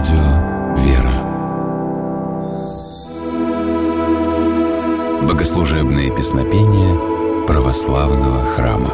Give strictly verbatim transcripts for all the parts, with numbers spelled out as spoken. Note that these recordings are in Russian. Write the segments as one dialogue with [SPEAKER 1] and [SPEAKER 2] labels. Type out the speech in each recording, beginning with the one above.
[SPEAKER 1] Радио «Вера». Богослужебные песнопения православного храма.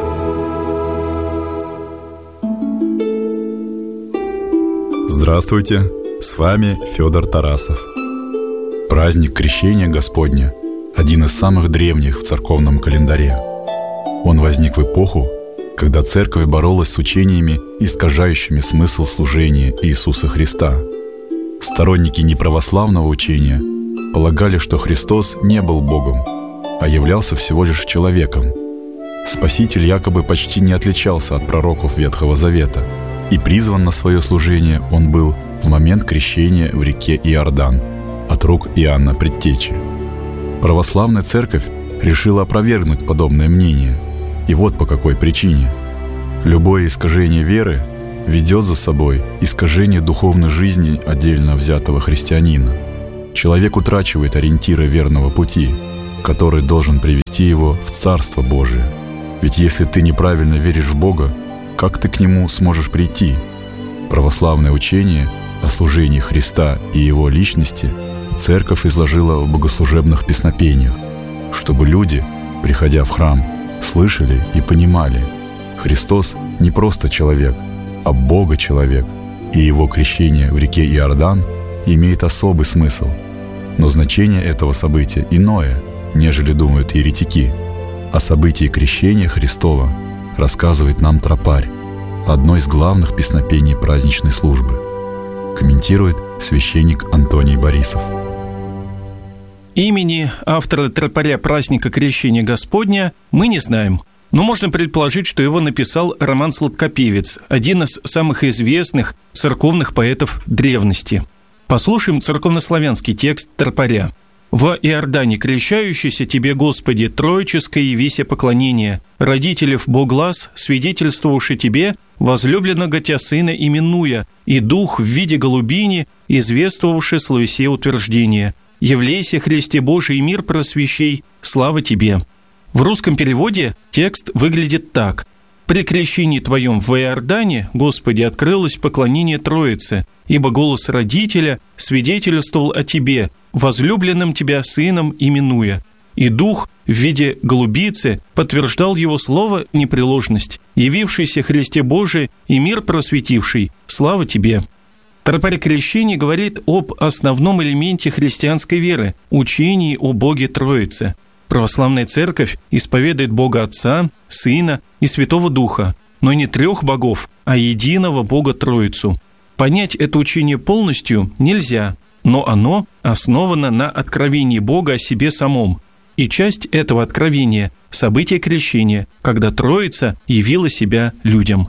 [SPEAKER 2] Здравствуйте! С вами Федор Тарасов. Праздник Крещения Господня – один из самых древних в церковном календаре. Он возник в эпоху, когда церковь боролась с учениями, искажающими смысл служения Иисуса Христа. Сторонники неправославного учения полагали, что Христос не был Богом, а являлся всего лишь человеком. Спаситель якобы почти не отличался от пророков Ветхого Завета, и призван на свое служение он был в момент крещения в реке Иордан от рук Иоанна Предтечи. Православная церковь решила опровергнуть подобное мнение. И вот по какой причине. Любое искажение веры ведет за собой искажение духовной жизни отдельно взятого христианина. Человек утрачивает ориентиры верного пути, который должен привести его в Царство Божие. Ведь если ты неправильно веришь в Бога, как ты к Нему сможешь прийти? Православное учение о служении Христа и Его личности церковь изложила в богослужебных песнопениях, чтобы люди, приходя в храм, слышали и понимали: Христос не просто человек, а Бога-человек, и Его крещение в реке Иордан имеет особый смысл. Но значение этого события иное, нежели думают еретики. О событии крещения Христова рассказывает нам тропарь, одно из главных песнопений праздничной службы. Комментирует священник Антоний Борисов.
[SPEAKER 3] Имени автора тропаря праздника Крещения Господня мы не знаем, но можно предположить, что его написал Роман Сладкопевец, один из самых известных церковных поэтов древности. Послушаем церковнославянский текст тропаря. «Во Иордане крещающийся тебе, Господи, троическое явися поклонение, родителев Боглас, свидетельствовавши тебе, возлюбленного Тя Сына именуя, и Дух в виде голубини, извествовавши словесе утверждение. Явлейся, Христе Божий, мир просвещей, слава Тебе». В русском переводе текст выглядит так: «При крещении Твоем в Иордане, Господи, открылось поклонение Троице, ибо голос родителя свидетельствовал о Тебе, возлюбленным Тебя Сыном именуя, и Дух в виде голубицы подтверждал Его слово непреложность, явившийся Христе Божий и мир просветивший, слава Тебе». Тропарь крещения говорит об основном элементе христианской веры – учении о Боге Троице. Православная церковь исповедует Бога Отца, Сына и Святого Духа, но не трех богов, а единого Бога Троицу. Понять это учение полностью нельзя, но оно основано на откровении Бога о себе самом. И часть этого откровения – событие крещения, когда Троица явила себя людям.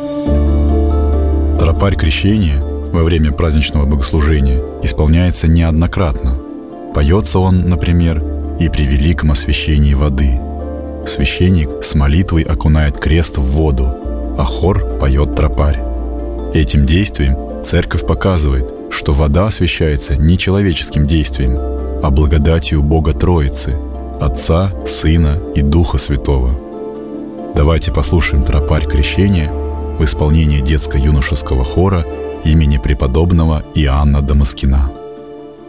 [SPEAKER 2] Тропарь крещения во время праздничного богослужения исполняется неоднократно. Поется он, например, и при великом освящении воды. Священник с молитвой окунает крест в воду, а хор поет тропарь. Этим действием церковь показывает, что вода освящается не человеческим действием, а благодатью Бога Троицы, Отца, Сына и Духа Святого. Давайте послушаем тропарь крещения в исполнении детско-юношеского хора имени преподобного Иоанна Дамаскина.